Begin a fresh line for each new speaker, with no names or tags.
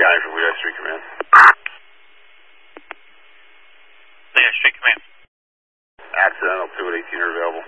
County for Lehigh Street Command.
Lehigh Street Command.
Accidental 2 at 18 are available.